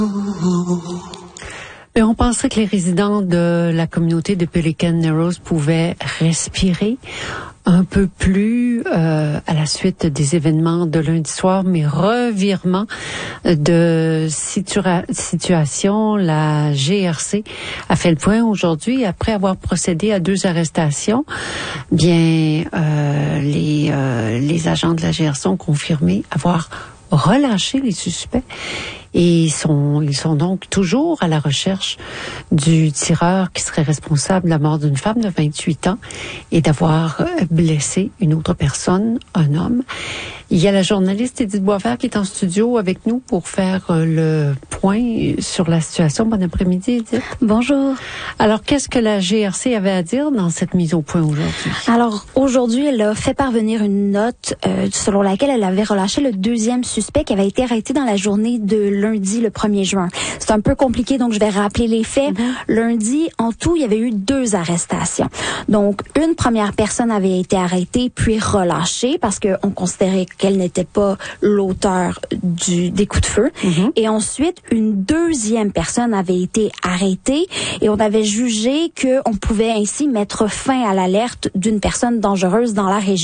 Et on penserait que les résidents de la communauté de Pelican Narrows pouvaient respirer un peu plus à la suite des événements de lundi soir, mais revirement de situation. La GRC a fait le point aujourd'hui après avoir procédé à 2 arrestations. Bien, les agents de la GRC ont confirmé avoir relâché les suspects. Et ils sont donc toujours à la recherche du tireur qui serait responsable de la mort d'une femme de 28 ans et d'avoir blessé une autre personne, un homme. Il y a la journaliste Édith Boisvert qui est en studio avec nous pour faire le point sur la situation. Bon après-midi, Édith. Bonjour. Alors, qu'est-ce que la GRC avait à dire dans cette mise au point aujourd'hui? Alors, aujourd'hui, elle a fait parvenir une note selon laquelle elle avait relâché le 2e suspect qui avait été arrêté dans la journée de lundi, le 1er juin. C'est un peu compliqué, donc je vais rappeler les faits. Lundi, en tout, il y avait eu 2 arrestations. Donc, une première personne avait été arrêtée puis relâchée parce qu'on considérait qu'elle n'était pas l'auteur des coups de feu. Et ensuite, une 2e personne avait été arrêtée et on avait jugé qu'on pouvait ainsi mettre fin à l'alerte d'une personne dangereuse dans la région.